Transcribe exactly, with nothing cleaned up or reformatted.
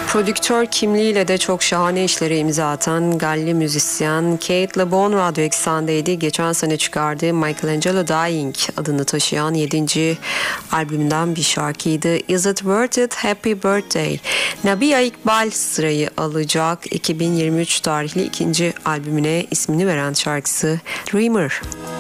Prodüktör kimliğiyle de çok şahane işlere imza atan galli müzisyen Kate LeBon Radyo Eksen'deydi. Geçen sene çıkardığı Michelangelo Dying adını taşıyan yedinci albümünden bir şarkıydı. Is It Worth It? Happy Birthday. Nabia İkbal sırayı alacak. iki bin yirmi üç tarihli ikinci albümüne ismini veren şarkısı Dreamer.